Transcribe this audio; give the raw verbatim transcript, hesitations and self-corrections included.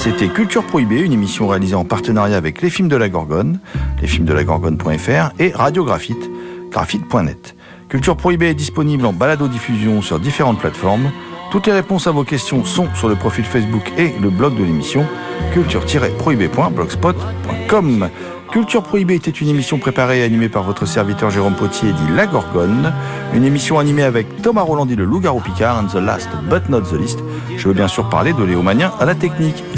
C'était Culture Prohibée, une émission réalisée en partenariat avec Les Films de la Gorgone, lesfilmsdelagorgone point f r et Radio Graphite, graphite point net. Culture Prohibée est disponible en balado-diffusion sur différentes plateformes. Toutes les réponses à vos questions sont sur le profil Facebook et le blog de l'émission culture tiret prohibée point blogspot point com. Culture Prohibée était une émission préparée et animée par votre serviteur Jérôme Potier, dit La Gorgone. Une émission animée avec Thomas Rolandi, le loup-garou Picard, and the last but not the least. Je veux bien sûr parler de Léo Magnien à la technique.